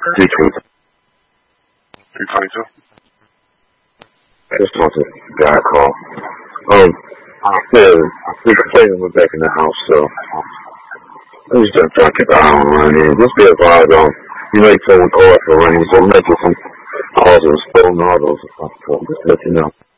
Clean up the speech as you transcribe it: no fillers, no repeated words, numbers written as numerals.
322. 322? Just talked to the guy called. We complaining we're back in the house, so I was just trying to keep an eye on running. Just be advised on, you told cars for running, so make it some calls and stolen autos or something, so just let you know.